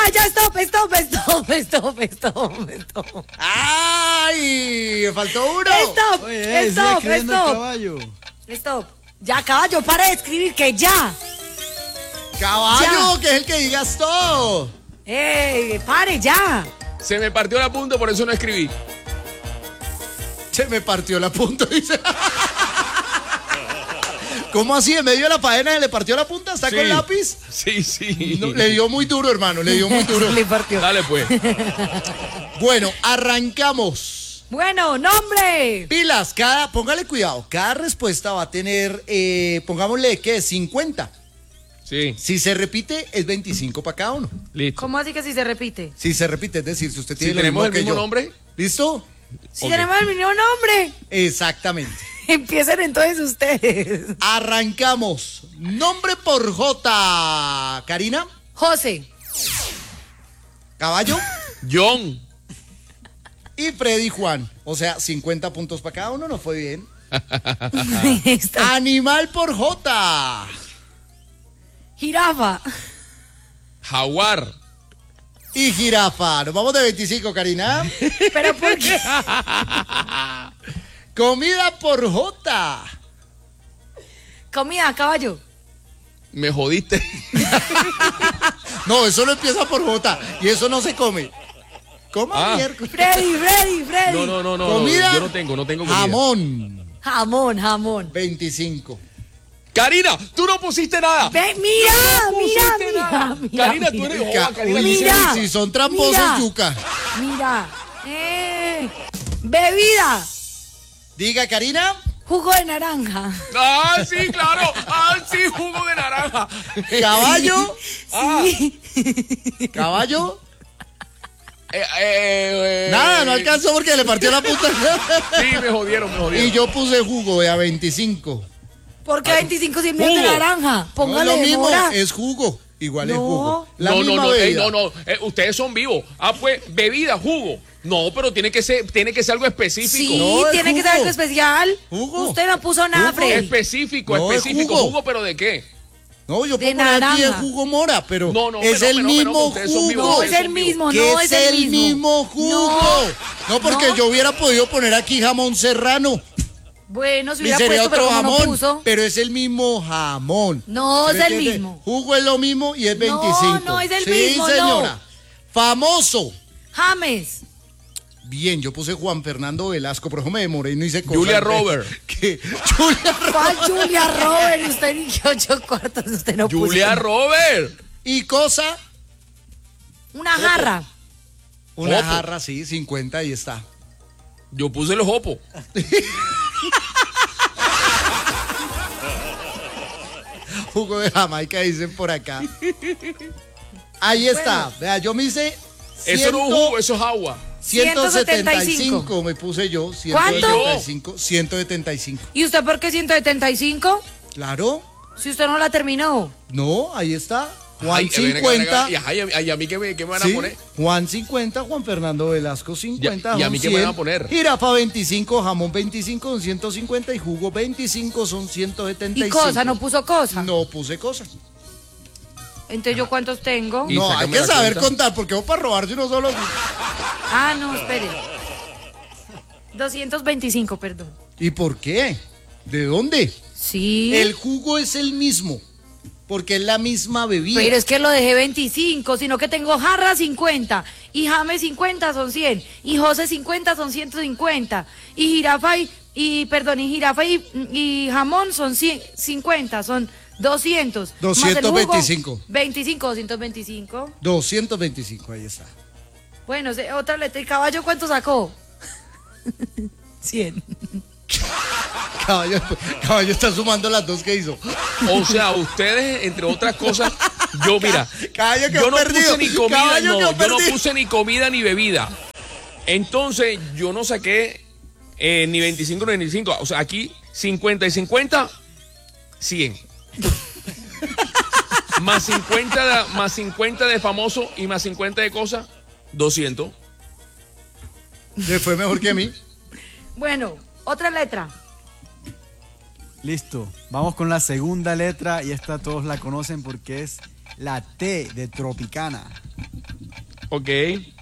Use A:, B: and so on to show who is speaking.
A: ya, stop.
B: ¡Ay! Me faltó uno.
A: Stop.
C: Oye, sigue escribiendo el caballo.
A: Stop. Ya, caballo, para de escribir que ya.
B: Caballo, que es el que digas todo.
A: Pare ya.
D: Se me partió la punta, por eso no escribí.
B: Se me partió la punta, dice. ¿Cómo así? ¿En medio de la faena le partió la punta? ¿Está con lápiz?
D: Sí.
B: No, le dio muy duro, hermano, le dio muy duro.
A: Le partió.
D: Dale, pues.
B: Bueno, arrancamos.
A: Bueno, nombre.
B: Pilas, póngale cuidado, cada respuesta va a tener, pongámosle, ¿qué? 50.
D: Sí.
B: Si se repite, es 25 para cada uno.
D: Listo.
A: ¿Cómo así que si se repite?
B: Si se repite, es decir, si usted tiene
D: Si
B: lo
D: tenemos el
B: que
D: mismo
B: yo.
D: nombre.
B: ¿Listo?
A: Si
D: Ok.
A: tenemos el mismo nombre.
B: Exactamente.
A: Empiecen entonces ustedes.
B: Arrancamos. Nombre por J. Karina.
A: José.
B: Caballo.
D: John.
B: Y Freddy Juan. O sea, 50 puntos para cada uno, no fue bien. Animal por J.
A: Jirafa.
D: Jaguar.
B: Y jirafa. Nos vamos de 25, Karina.
A: ¿Pero por qué?
B: Comida por J.
A: Comida, caballo.
D: Me jodiste.
B: No, eso no empieza por J. Y eso no se come. Coma miércoles.
A: Freddy.
D: No.
B: Comida.
D: Yo no tengo comida.
B: Jamón. 25.
D: Karina, tú no pusiste nada.
A: Ve, mira.
D: Karina, tú eres Karina.
B: Uy,
A: Mira.
B: si son tramposos,
A: Mira.
B: yuca.
A: Mira. Bebida.
B: Diga, Karina.
A: Jugo de naranja.
D: Ah, sí, claro. Ah, sí, jugo de naranja.
B: Caballo.
A: Sí.
B: Caballo.
D: Eh,
B: Nada, no alcanzó porque le partió la puta.
D: Sí, me jodieron.
B: Y yo puse jugo de a 25.
A: ¿Por qué 25 sin miel de
D: Jugo.
A: naranja?
B: No es
A: Póngale
B: lo
A: de
B: mismo,
A: mora.
B: es jugo. Igual es
A: No.
B: jugo. La
D: No,
B: misma
D: no,
B: bebida.
D: no. Ustedes son vivos. Ah, pues, bebida, jugo. No, pero tiene que ser algo específico.
A: Sí,
B: No, es
A: tiene que ser
B: jugo.
A: algo especial.
B: Jugo.
A: Usted no puso nada,
B: Jugo.
A: Freddy.
D: Específico.
B: No, es
D: Jugo.
B: jugo.
D: ¿Pero de qué?
B: No, yo
A: De
B: puedo poner aquí
A: naranja.
B: el jugo mora, pero
D: No,
B: es el mismo
D: ustedes son vivos,
B: jugo.
A: No es el mismo,
B: Que
A: no
B: es el mismo jugo. No, porque
A: No.
B: yo hubiera podido poner aquí jamón serrano.
A: Bueno, si
B: Y
A: hubiera
B: sería
A: puesto, pero
B: otro
A: como no
B: jamón,
A: puso.
B: pero es el mismo jamón.
A: No,
B: ¿Sí
A: es
B: me
A: el
B: entiende?
A: mismo.
B: Jugo es lo mismo y es 25.
A: No es el
B: sí,
A: mismo, no.
B: señora. Famoso.
A: James.
B: Bien, yo puse Juan Fernando Velasco, pero me demoré y no hice cosas.
D: Julia Robert.
B: ¿Qué? Julia
A: ¿Cuál
B: Robert.
A: Julia Robert? Usted ni que 8 cuartos, usted no puso.
D: Julia Robert.
B: Y cosa,
A: Una jarra.
B: una
D: Jopo.
B: jarra, sí, 50, ahí está.
D: Yo puse los hopos.
B: Jugo de Jamaica, dicen por acá. Ahí está. Vea, yo me hice
D: Eso no es jugo, eso es agua.
B: 175 me puse yo. 175. 175.
A: ¿Y usted por qué 175?
B: Claro.
A: Si usted no la terminó.
B: No, ahí está. Juan
D: Ay,
B: 50.
D: Y a mí qué me van a
B: Sí,
D: poner.
B: Juan 50, Juan Fernando Velasco 50.
D: ¿Y a mí
B: son
D: qué me van a
B: 100,
D: poner?
B: Jirafa 25, jamón 25 son 150 y jugo 25 son 175.
A: ¿Y cosa? ¿No puso cosa?
B: No puse cosas.
A: Entonces, ¿yo cuántos tengo?
D: Y
B: No, hay
D: sácame
B: que
D: la
B: saber
D: cuenta.
B: contar porque vos para robar yo no solo.
A: Ah, no, espere. 225, perdón.
B: ¿Y por qué? ¿De dónde?
A: Sí.
B: El jugo es el mismo, porque es la misma bebida.
A: Pero es que lo dejé 25, sino que tengo jarra 50, y James 50 son 100, y José 50 son 150, y jirafa y jamón son 50, son 200. Más el jugo,
B: 225.
A: 225.
B: 225, ahí está.
A: Bueno, otra letra. ¿Y caballo cuánto sacó? 100.
B: Caballo está sumando las dos que hizo.
D: O sea, ustedes, entre otras cosas, yo mira,
B: Caballo quedó
D: yo no
B: perdido.
D: puse ni comida,
B: Caballo
D: no,
B: quedó
D: yo no
B: perdido.
D: puse ni comida ni bebida. Entonces, yo no saqué ni 25 ni 25. O sea, aquí 50 y 50, 100. más 50 de famoso y más 50 de cosas, 200.
B: Le fue mejor que a mí.
A: Bueno, otra letra.
C: Listo. Vamos con la segunda letra y esta todos la conocen porque es la T de Tropicana.
D: Ok.